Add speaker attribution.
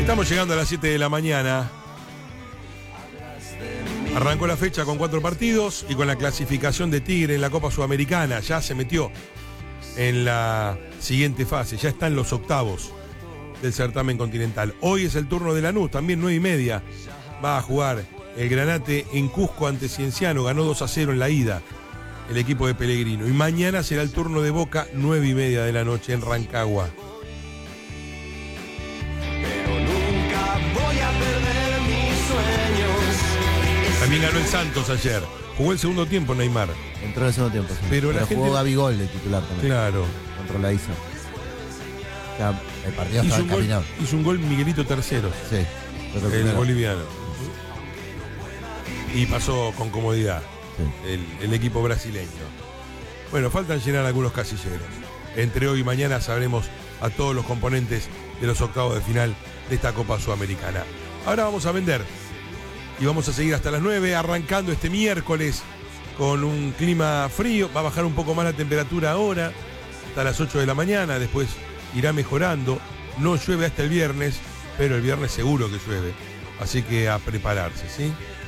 Speaker 1: Estamos llegando a las 7 de la mañana. Arrancó la fecha con 4 partidos y con la clasificación de Tigre en la Copa Sudamericana. Ya se metió en la siguiente fase, ya está en los octavos del certamen continental. Hoy es el turno de Lanús, también 9:30. Va a jugar el Granate en Cusco ante Cienciano, ganó 2-0 en la ida el equipo de Pellegrino. Y mañana será el turno de Boca, 9:30 de la noche en Rancagua. También ganó el Santos ayer. Jugó el segundo tiempo Neymar.
Speaker 2: Entró en el segundo tiempo, sí.
Speaker 1: Pero la
Speaker 2: jugó
Speaker 1: gente...
Speaker 2: Gabigol de titular también.
Speaker 1: Claro.
Speaker 2: Controladizo. O sea, el partido estaba encaminado.
Speaker 1: Hizo un gol Miguelito Terceros.
Speaker 2: Sí.
Speaker 1: El boliviano. Y pasó con comodidad el equipo brasileño. Bueno, faltan llenar algunos casilleros. Entre hoy y mañana sabremos a todos los componentes de los octavos de final de esta Copa Sudamericana. Ahora vamos a vender. Y vamos a seguir hasta las 9, arrancando este miércoles con un clima frío. Va a bajar un poco más la temperatura ahora, hasta las 8 de la mañana. Después irá mejorando. No llueve hasta el viernes, pero el viernes seguro que llueve. Así que a prepararse, ¿sí?